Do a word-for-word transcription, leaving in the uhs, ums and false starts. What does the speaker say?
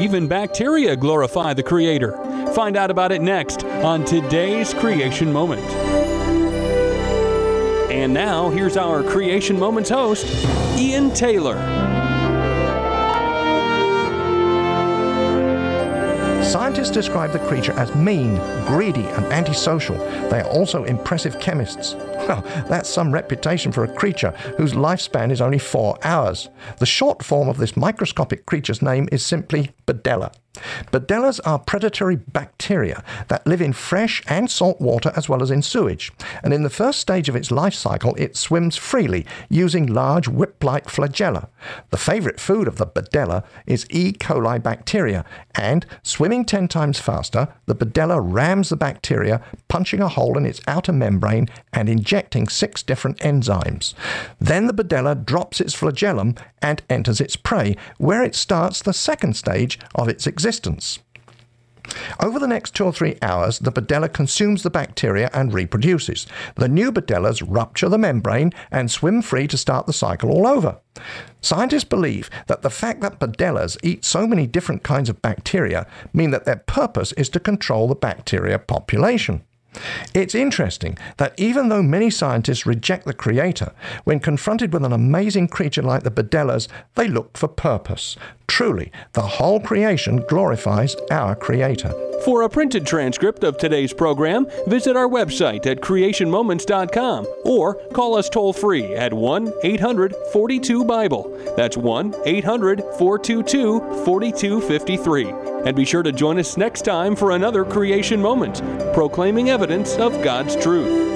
Even bacteria glorify the Creator. Find out about it next on today's Creation Moment. And now, here's our Creation Moments host, Ian Taylor. Scientists describe the creature as mean, greedy, and antisocial. They are also impressive chemists. Well, that's some reputation for a creature whose lifespan is only four hours. The short form of this microscopic creature's name is simply Bedella. Bedellas are predatory bacteria that live in fresh and salt water as well as in sewage. And in the first stage of its life cycle, it swims freely using large whip-like flagella. The favorite food of the Bedella is E. coli bacteria, and swimming ten times faster, the Bedella rams the bacteria, punching a hole in its outer membrane and injecting six different enzymes. Then the Bedella drops its flagellum and enters its prey, where it starts the second stage of its existence. Over the next two or three hours, the Bedella consumes the bacteria and reproduces. The new Bedellas rupture the membrane and swim free to start the cycle all over. Scientists believe that the fact that Bedellas eat so many different kinds of bacteria mean that their purpose is to control the bacteria population. It's interesting that even though many scientists reject the Creator, when confronted with an amazing creature like the Bedellas, they look for purpose. Truly, the whole creation glorifies our Creator. For a printed transcript of today's program, visit our website at creation moments dot com or call us toll-free at one eight hundred forty-two Bible. That's one eight hundred four two two four two five three. And be sure to join us next time for another Creation Moment, proclaiming evidence of God's truth.